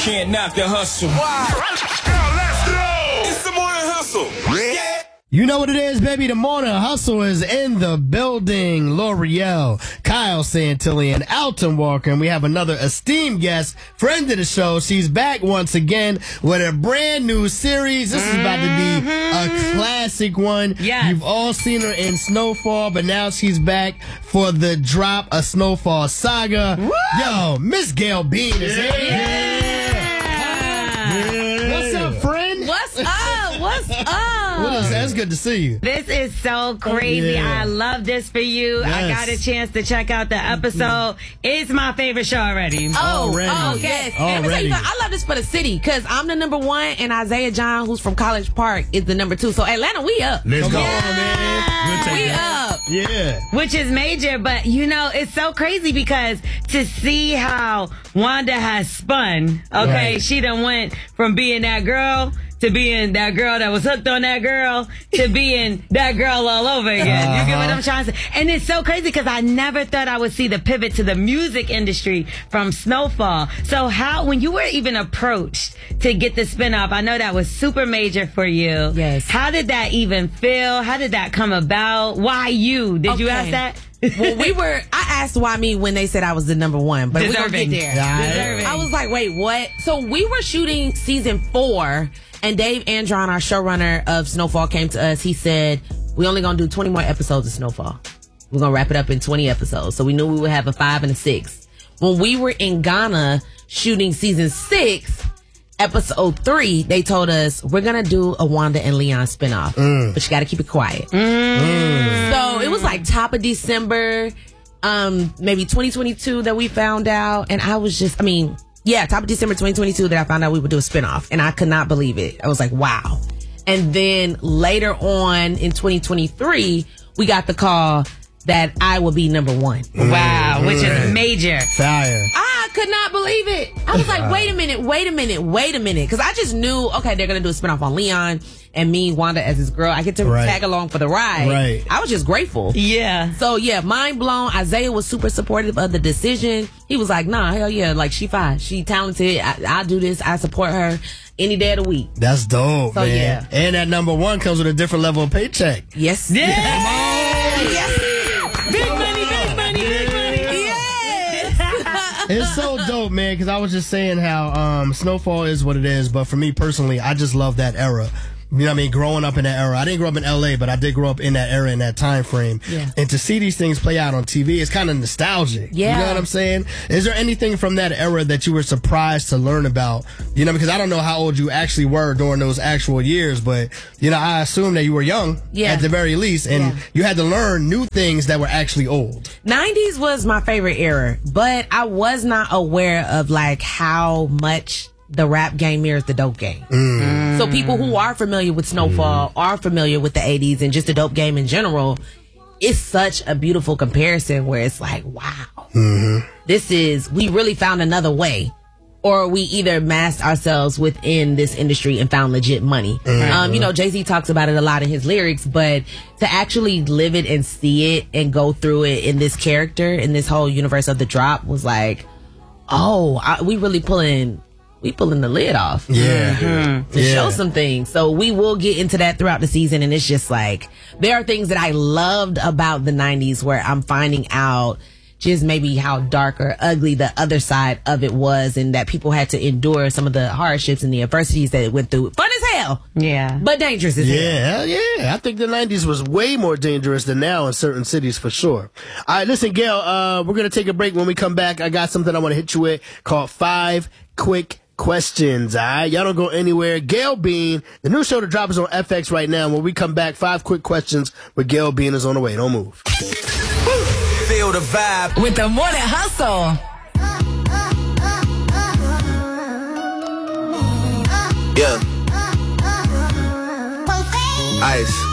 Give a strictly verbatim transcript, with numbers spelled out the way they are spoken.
can't knock the hustle. Wow. Let's go. It's the morning hustle. Yeah. You know what it is, baby. The morning hustle is in the building. L'Oreal, Kyle Santillan, Alton Walker, and we have another esteemed guest, friend of the show. She's back once again with a brand new series. This is about to be a classic one. Yes. You've all seen her in Snowfall, but now she's back for the drop, A Snowfall Saga. Woo! Yo, Miss Gayle Bean is here. Yeah. Yeah. What's up, friend? What's up? What's up? What is that? It's good to see you. This is so crazy. Yeah. I love this for you. Yes. I got a chance to check out the episode. It's my favorite show already. Oh, Already. oh, yes. And let me tell Already. you something, I love this for the city because I'm the number one and Isaiah John, who's from College Park, is the number two. So Atlanta, we up. Let's go, Yeah. man. We'll take We that. up. Yeah. Which is major, but you know, it's so crazy because to see how Wanda has spun, okay, Right. she done went from being that girl to being that girl that was hooked on that girl to being that girl all over again. Uh-huh. You get what I'm trying to say? And it's so crazy because I never thought I would see the pivot to the music industry from Snowfall. So how, when you were even approached to get the spinoff, I know that was super major for you. Yes. How did that even feel? How did that come about? Why you? Did you Okay. ask that? Well, we were, I asked why me when they said I was the number one, but we're going to Deserving. get there. Yeah. Deserving. I was like, wait, what? So we were shooting season four, and Dave Andron, our showrunner of Snowfall, came to us. He said, we only going to do twenty more episodes of Snowfall. We're going to wrap it up in twenty episodes. So we knew we would have a five and a six. When we were in Ghana shooting season six, episode three, they told us, we're going to do a Wanda and Leon spinoff, Mm. but you got to keep it quiet. Mm. So it was like top of December, um, maybe twenty twenty-two that we found out. And I was just, I mean, yeah, top of December twenty twenty-two that I found out we would do a spinoff. And I could not believe it. I was like, wow. And then later on in twenty twenty-three, we got the call that I would be number one. Wow, which is major. Fire. I could not believe it. I was like, wait a minute, wait a minute, wait a minute. Because I just knew, okay, they're going to do a spinoff on Leon and me, Wanda, as his girl. I get to Right. tag along for the ride. Right. I was just grateful. Yeah. So, yeah, mind blown. Isaiah was super supportive of the decision. He was like, nah, hell yeah, like, she fine. She talented. I, I do this. I support her any day of the week. That's dope, So, man. yeah. And that number one comes with a different level of paycheck. Yes. Yeah. Yes. Big money, big money, big money. Yes. It's so dope, man, because I was just saying how um, Snowfall is what it is, but for me personally, I just love that era. You know what I mean? Growing up in that era. I didn't grow up in L A, but I did grow up in that era, in that time frame. Yeah. And to see these things play out on T V, it's kind of nostalgic. Yeah. You know what I'm saying? Is there anything from that era that you were surprised to learn about? You know, because I don't know how old you actually were during those actual years, but, you know, I assume that you were young Yeah. at the very least, and Yeah. you had to learn new things that were actually old. nineties was my favorite era, but I was not aware of like how much the rap game mirrors the dope game. Mm. So people who are familiar with Snowfall are familiar with the eighties and just the dope game in general. It's such a beautiful comparison where it's like, wow, Mm-hmm. this is, we really found another way. Or we either masked ourselves within this industry and found legit money. Mm-hmm. Um, you know, Jay-Z talks about it a lot in his lyrics, but to actually live it and see it and go through it in this character, in this whole universe of the drop was like, oh, I, we really pulling, we pulling the lid off. Yeah. To Yeah. show some things. So we will get into that throughout the season. And it's just like, there are things that I loved about the nineties where I'm finding out just maybe how dark or ugly the other side of it was, and that people had to endure some of the hardships and the adversities that it went through. Fun as hell, Yeah. but dangerous as hell. Yeah, hell yeah. I think the nineties was way more dangerous than now in certain cities for sure. All right, listen, Gayle, uh, we're going to take a break. When we come back, I got something I want to hit you with called Five Quick Questions. All right, y'all don't go anywhere. Gayle Bean, the new show to drop is on F X right now. When we come back, Five Quick Questions with Gayle Bean is on the way. Don't move. Feel the vibe with the morning hustle. Yeah. Ice.